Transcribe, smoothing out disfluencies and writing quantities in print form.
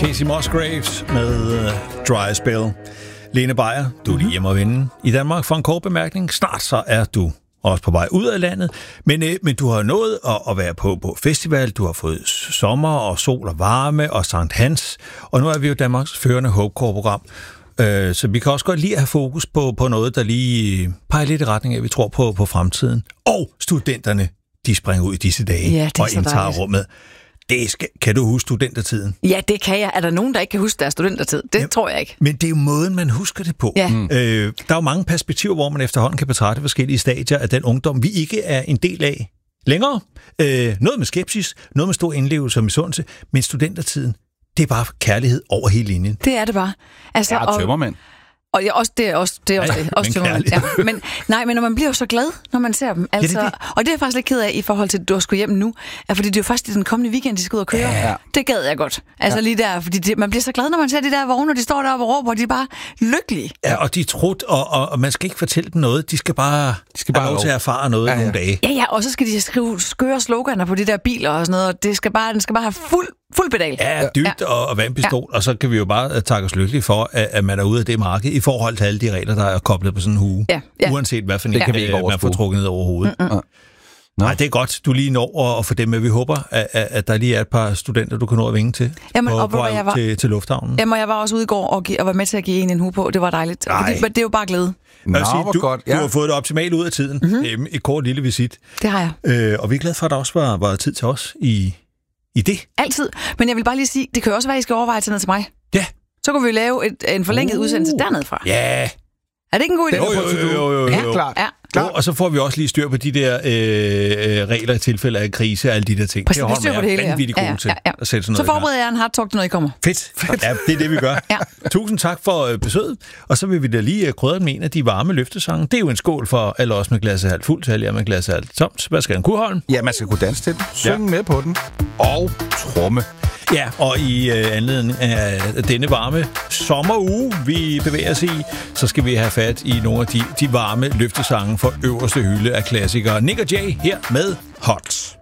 Casey Musgraves med Dry Spell. Lene Beyer, du er lige hjemme og vende i Danmark for en kort bemærkning. Snart så er du også på vej ud af landet, men du har nået at være på festival, du har fået sommer og sol og varme og Sankt Hans, og nu er vi jo Danmarks førende Hopecore-program. Så vi kan også godt lide at have fokus på noget, der lige peger lidt i retning af, at vi tror på fremtiden. Og studenterne, de springer ud i disse dage og indtager rummet. Kan du huske studentertiden? Ja, det kan jeg. Er der nogen, der ikke kan huske deres studentertid? Det tror jeg ikke. Men det er jo måden, man husker det på. Ja. Der er jo mange perspektiver, hvor man efterhånden kan betragte forskellige stadier af den ungdom, vi ikke er en del af længere. Noget med skepsis, noget med stor indlevelse og misundelse, men studentertiden, det er bare kærlighed over hele linjen. Det er det bare. Altså, og tømmermænd. Og det er også tømmermænd. Ja. Men når man bliver jo så glad, når man ser dem. Altså, det. Og det er jeg faktisk lidt ked af i forhold til, at du skulle hjem nu, fordi det er jo faktisk den kommende weekend, de skal ud og køre. Ja. Det gad jeg godt. Altså lige der, fordi man bliver så glad, når man ser de der vogne, og de står deroppe og råber, og de er bare lykkelige. Ja, og de er trudt, og man skal ikke fortælle dem noget. De skal bare have lov til at erfare noget nogle dage. Ja, og så skal de skrive skøre sloganer på de der biler og sådan noget, og den skal bare have fuld pedal. Ja, dybt og vandpistol, og så kan vi jo bare takke os lykkelige for, at man er ude af det marked i forhold til alle de regler, der er koblet på sådan en hue. Ja. Uanset hvad for en man får trukket ned over hovedet. Nej, det er godt. Du lige når at få dem med. Vi håber, at der lige er et par studenter, du kan nå at vinge til til lufthavnen. Jamen, jeg var også ude i går og var med til at give en hue på. Det var dejligt. Det er jo bare glæde. Du har fået det optimalt ud af tiden. Et kort lille visit. Det har jeg. Og vi er glade for, at der også var tid til os i det. Altid. Men jeg vil bare lige sige, det kan jo også være, at I skal overveje til ned til mig. Ja. Så kunne vi lave en forlænget udsendelse dernede fra. Ja. Er det ikke en god idé? Jo. Ja, klart. Ja. Og så får vi også lige styr på de der regler i tilfælde af krise og alle de der ting. Præcis, vi styr på det hele. Vanvittigt gode til at sætte sådan noget. Så forbereder jeg en hard talk til, når I kommer. Fedt. Ja, det er det, vi gør. Tusind tak for besøget. Og så vil vi da lige krydre med en af de varme løftesange. Det er jo en skål for alle os med glasset halvt fuldt, til alle jer med glasset halvt tomt. Hvad skal en Kuholm? Ja, man skal kunne danse til den. Synge med på den. Og tromme. Ja, og i anledning af denne varme sommeruge, vi bevæger os i, så skal vi have fat i nogle af de varme løftesange for øverste hylde af klassikere. Nick og Jay her med Hot.